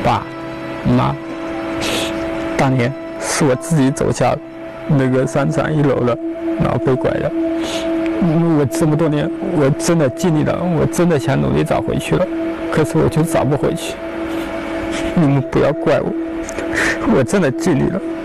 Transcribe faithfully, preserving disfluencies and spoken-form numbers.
爸妈，当年是我自己走下那个商场一楼的，然后被拐的。我这么多年，我真的尽力了，我真的想努力找回去了，可是我就找不回去。你们不要怪我，我真的尽力了。